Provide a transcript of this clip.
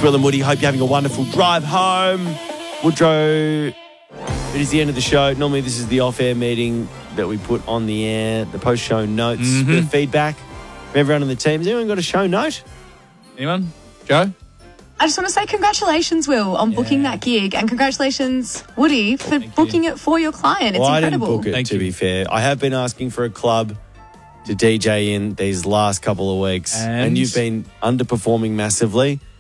It's Will and Woody. Hope you're having a wonderful drive home. Woodrow, it is the end of the show. Normally this is the off-air meeting that we put on the air, the post-show notes, bit of feedback from everyone on the team. Has anyone got a show note? Anyone? Joe? I just want to say congratulations, Will, on booking that gig, and congratulations, Woody, for booking it for your client. It's incredible. I didn't book it, be fair. I have been asking for a club to DJ in these last couple of weeks, and you've been underperforming massively.